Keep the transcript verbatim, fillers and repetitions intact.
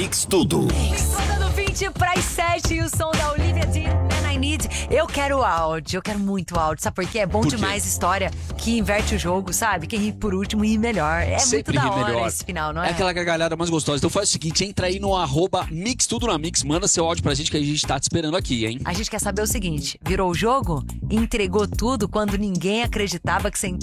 Mix Tudo. Faltando vinte para as sete e o som da Olivia Dean, Man I Need. Eu quero áudio, eu quero muito áudio. Sabe por quê? É bom Por quê? demais história que inverte o jogo, sabe? Quem ri por último ri melhor. É Sempre muito da ri hora melhor. esse final, não é? É aquela gargalhada mais gostosa. Então faz o seguinte, entra aí no arroba Mix Tudo na Mix, manda seu áudio pra gente que a gente tá te esperando aqui, hein? A gente quer saber o seguinte, virou o jogo? Entregou tudo quando ninguém acreditava que você